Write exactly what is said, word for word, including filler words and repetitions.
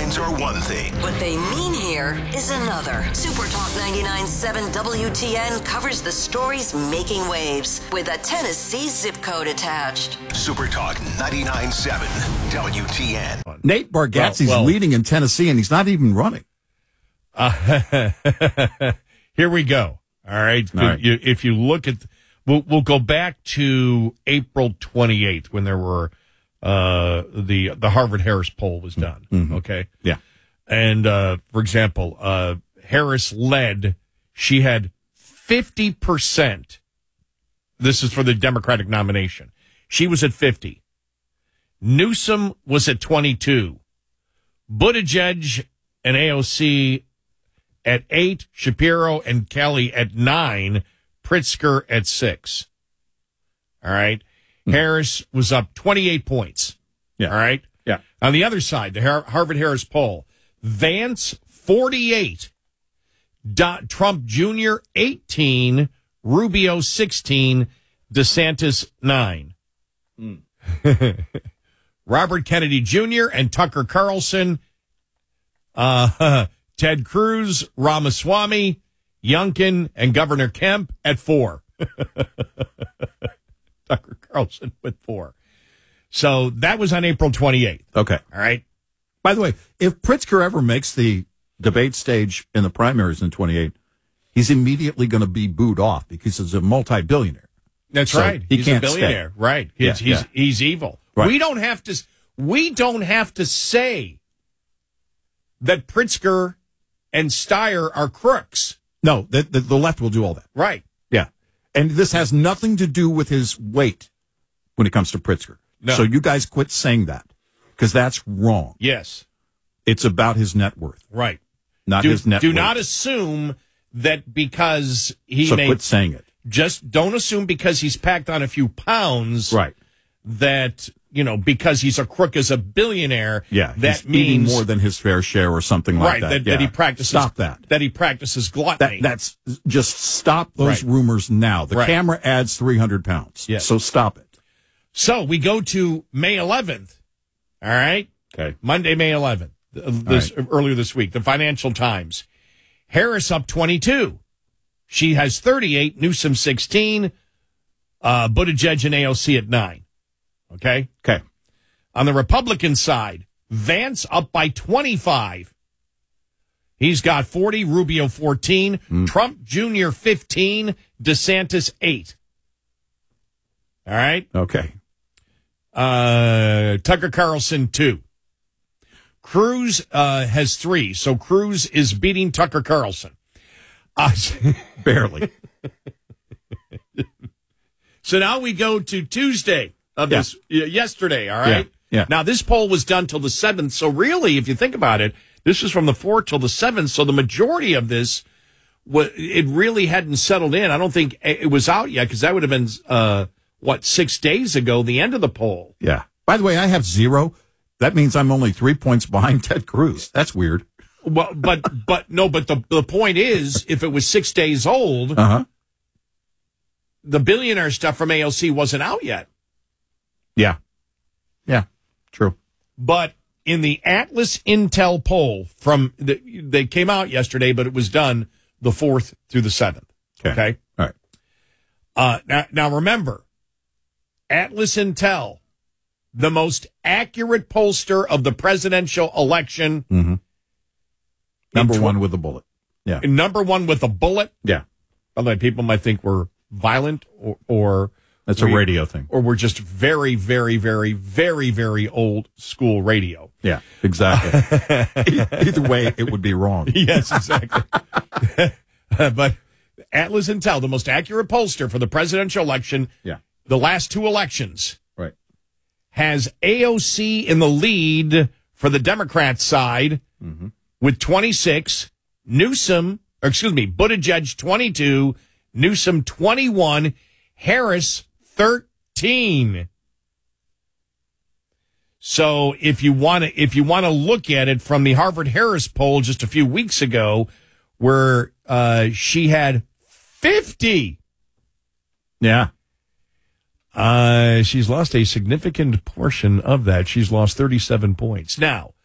headlines are one thing. What they mean here is another. Super Talk ninety-nine point seven W T N covers the stories making waves with a Tennessee zip code attached. Super Talk ninety-nine point seven W T N. Nate Bargatze's well, well, leading in Tennessee, and he's not even running. Uh, here we go. All right. All right. You, if you look at, we'll, we'll go back to April twenty-eighth when there were, uh, the, the Harvard Harris poll was done. Mm-hmm. Okay. Yeah. And, uh, for example, uh, Harris led, she had fifty percent. This is for the Democratic nomination. She was at fifty. Newsom was at twenty-two. Buttigieg and A O C at eight, Shapiro and Kelly at nine, Pritzker at six. All right. Mm. Harris was up twenty-eight points. Yeah. All right. Yeah. On the other side, the Har- Harvard Harris poll, Vance forty-eight, Do- Trump Junior eighteen, Rubio sixteen, DeSantis nine. Mm. Robert Kennedy Junior and Tucker Carlson, uh, Ted Cruz, Ramaswamy, Youngkin, and Governor Kemp at four. Tucker Carlson with four. So that was on April twenty-eighth. Okay. All right. By the way, if Pritzker ever makes the debate stage in the primaries in twenty-eight, he's immediately going to be booed off because he's a multi-billionaire. That's so right. He he's can't a billionaire. stay. Right. He's, Yeah, he's, yeah. he's evil. Right. We don't have to, we don't have to say that Pritzker and Steyer are crooks. No, the, the, the left will do all that. Right. Yeah. And this has nothing to do with his weight when it comes to Pritzker. No. So you guys quit saying that because that's wrong. Yes. It's about his net worth. Right. Not do, his net Do weight. not assume that because he so made, quit saying it. Just don't assume because he's packed on a few pounds. Right. That, you know, because he's a crook as a billionaire. Yeah. That he's means eating more than his fair share or something like right, that. that, yeah. that he practices. Stop that. That he practices gluttony. That, that's just stop those Right. rumors now. The Right. camera adds three hundred pounds. Yes. So stop it. So we go to May eleventh. All right. Okay. Monday, May eleventh. uh, This right. earlier this week, the Financial Times. Harris up twenty-two. She has thirty-eight. Newsom sixteen. Uh, Buttigieg and A O C at nine. Okay. Okay. On the Republican side, Vance up by twenty-five. He's got forty. Rubio fourteen. Mm. Trump Junior fifteen. DeSantis eight. All right. Okay. Uh, Tucker Carlson, two. Cruz uh, has three, so Cruz is beating Tucker Carlson. Uh, Barely. so now we go to Tuesday of Yeah. this, y- yesterday, all right? Yeah, yeah. Now, this poll was done till the seventh, so really, if you think about it, this was from the fourth till the seventh, so the majority of this, wa- it really hadn't settled in. I don't think it was out yet, because that would have been, uh, what, six days ago, the end of the poll. Yeah. By the way, I have zero. That means I'm only three points behind Ted Cruz. That's weird. Well, but, but, no, but the, the point is, if it was six days old, Uh-huh. the billionaire stuff from A O C wasn't out yet. Yeah. Yeah. True. But in the Atlas Intel poll from, the, they came out yesterday, but it was done the fourth through the seventh. Okay. Okay. All right. Uh, now, now remember, Atlas Intel, the most accurate pollster of the presidential election. Mm-hmm. Number tw- one with a bullet. Yeah. Number one with a bullet. Yeah. By the way, people might think we're violent or, or That's we- a radio thing. or we're just very, very, very, very, very old school radio. Yeah, exactly. Either way, it would be wrong. Yes, exactly. But Atlas Intel, the most accurate pollster for the presidential election, Yeah. the last two elections, Right. has A O C in the lead for the Democrat side Mm-hmm. with twenty-six, Newsom, or excuse me, Buttigieg twenty-two, Newsom twenty-one, Harris thirteen. So if you want to, if you want to look at it from the Harvard Harris poll just a few weeks ago, where uh, she had fifty, Yeah. uh, she's lost a significant portion of that. She's lost thirty-seven points. Now,